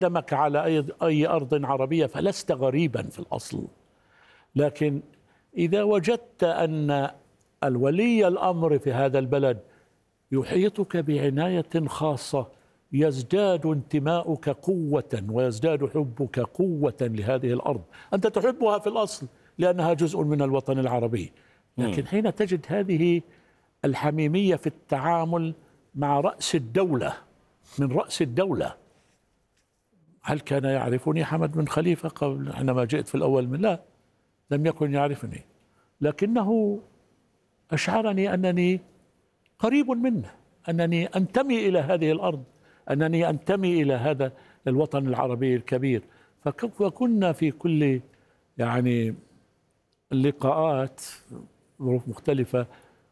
قدمك على أي أرض عربية فلست غريبا في الأصل. لكن إذا وجدت أن الولي الأمر في هذا البلد يحيطك بعناية خاصة، يزداد انتماؤك قوة ويزداد حبك قوة لهذه الأرض. أنت تحبها في الأصل لأنها جزء من الوطن العربي، لكن حين تجد هذه الحميمية في التعامل مع رأس الدولة من رأس الدولة. هل كان يعرفني حمد بن خليفة قبل حينما جئت في الأول؟ من لا، لم يكن يعرفني، لكنه أشعرني أنني قريب منه، أنني أنتمي إلى هذه الأرض، أنني أنتمي إلى هذا الوطن العربي الكبير. فكنا في كل يعني اللقاءات ظروف مختلفة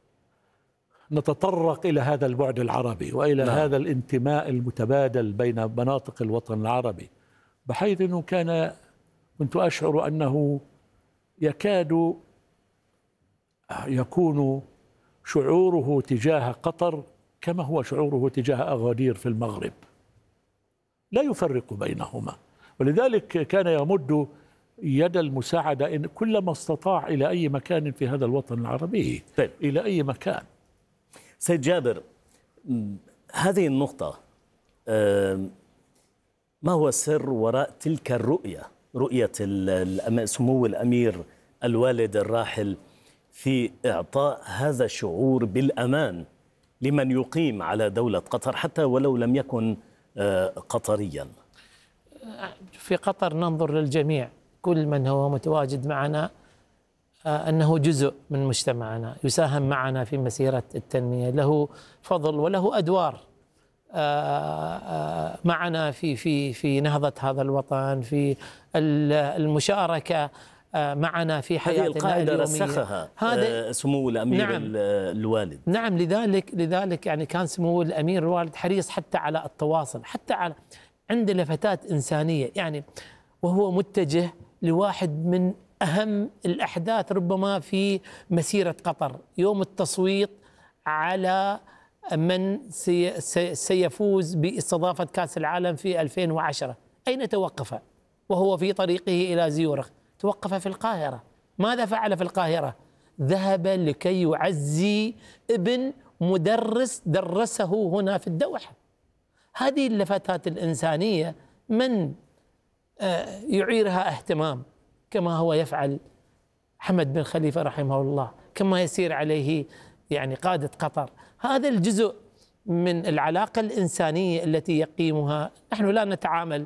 نتطرق إلى هذا البعد العربي وإلى هذا الانتماء المتبادل بين مناطق الوطن العربي، بحيث أنه كنت أشعر أنه يكاد يكون شعوره تجاه قطر كما هو شعوره تجاه أغادير في المغرب، لا يفرق بينهما. ولذلك كان يمد يد المساعدة إن كلما استطاع إلى أي مكان في هذا الوطن العربي. طيب. إلى أي مكان. سيد جابر، هذه النقطة ما هو السر وراء تلك الرؤية، رؤية سمو الأمير الوالد الراحل في إعطاء هذا الشعور بالأمان لمن يقيم على دولة قطر حتى ولو لم يكن قطريا؟ في قطر ننظر للجميع، كل من هو متواجد معنا أنه جزء من مجتمعنا، يساهم معنا في مسيرة التنمية، له فضل وله أدوار معنا في نهضة هذا الوطن، في المشاركة معنا في حياتنا اليومية. هذه القاعدة رسخها سمو الأمير الوالد. نعم، لذلك يعني كان سمو الأمير الوالد حريص حتى على التواصل، حتى على عند لفتات إنسانية، يعني وهو متجه لواحد من أهم الأحداث ربما في مسيرة قطر، يوم التصويت على من سيفوز باستضافة كأس العالم في 2010. أين توقف وهو في طريقه إلى زيورخ؟ توقف في القاهرة. ماذا فعل في القاهرة؟ ذهب لكي يعزي ابن مدرس درسه هنا في الدوحة. هذه اللفتات الإنسانية من يعيرها اهتمام كما هو يفعل حمد بن خليفة رحمه الله، كما يسير عليه يعني قادة قطر. هذا الجزء من العلاقة الإنسانية التي يقيمها. نحن لا نتعامل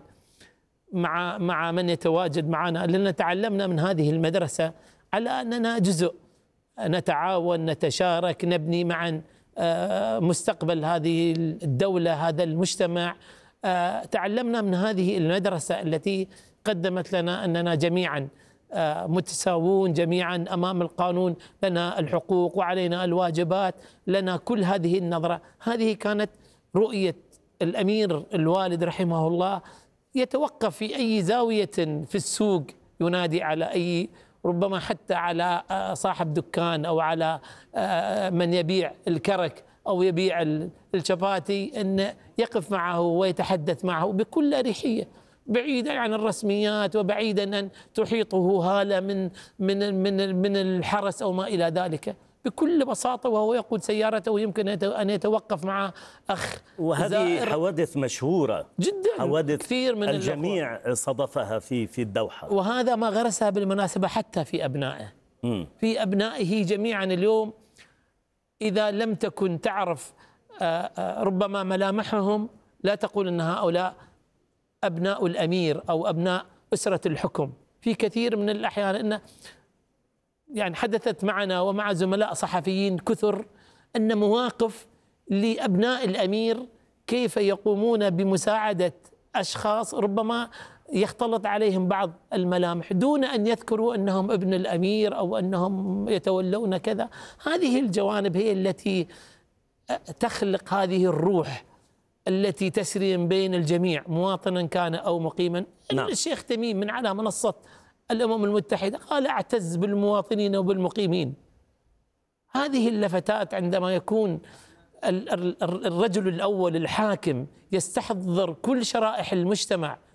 مع من يتواجد معنا، لأن تعلمنا من هذه المدرسة على أننا جزء، نتعاون، نتشارك، نبني معا مستقبل هذه الدولة، هذا المجتمع. تعلمنا من هذه المدرسة التي قدمت لنا أننا جميعا متساوون، جميعا أمام القانون، لنا الحقوق وعلينا الواجبات، لنا كل هذه النظرة. هذه كانت رؤية الأمير الوالد رحمه الله. يتوقف في أي زاوية في السوق ينادي على أي، ربما حتى على صاحب دكان أو على من يبيع الكرك أو يبيع الشباتي، أن يقف معه ويتحدث معه بكل أريحية، بعيدا عن الرسميات وبعيدا أن تحيطه هالة من الحرس أو ما إلى ذلك، بكل بساطة وهو يقود سيارته يمكن أن يتوقف مع أخ. وهذه حوادث مشهورة جدا، حوادث كثير من الجميع صادفها في الدوحة، وهذا ما غرسها بالمناسبة حتى في أبنائه. في أبنائه جميعا اليوم إذا لم تكن تعرف ربما ملامحهم لا تقول أن هؤلاء أبناء الأمير أو أبناء أسرة الحكم. في كثير من الأحيان أن يعني حدثت معنا ومع زملاء صحفيين كثر أن مواقف لأبناء الأمير كيف يقومون بمساعدة أشخاص ربما يختلط عليهم بعض الملامح دون أن يذكروا أنهم ابن الأمير أو أنهم يتولون كذا. هذه الجوانب هي التي تخلق هذه الروح التي تسري بين الجميع، مواطنا كان أو مقيما. نعم. الشيخ تميم من على منصة الأمم المتحدة قال: أعتز بالمواطنين وبالمقيمين. هذه اللفتات عندما يكون الرجل الأول الحاكم يستحضر كل شرائح المجتمع